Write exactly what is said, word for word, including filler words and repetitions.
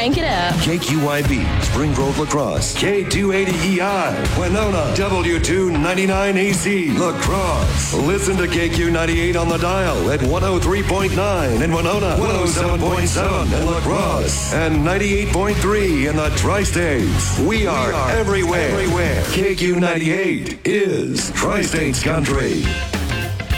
Crank it up. K Q I B, Spring Grove La Crosse. K two eighty E I, Winona. W two ninety-nine A C, La Crosse. Listen to K Q ninety-eight on the dial at one oh three point nine in Winona, one oh seven point seven in La Crosse, and ninety-eight point three in the Tri-States. We are, we are everywhere. everywhere. K Q ninety-eight is Tri-States Country.